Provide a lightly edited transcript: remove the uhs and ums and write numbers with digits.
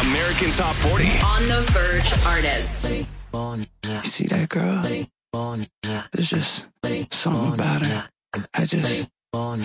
American Top 40. On the Verge Artist. You see that girl? There's just something about her.